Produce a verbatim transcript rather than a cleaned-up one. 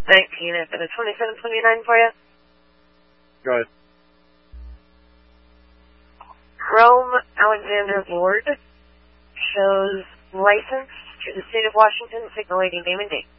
nineteen, I've got a twenty-seven twenty-nine for you. Go ahead. Rome Alexander Ward shows license to the state of Washington, signal lady name and date.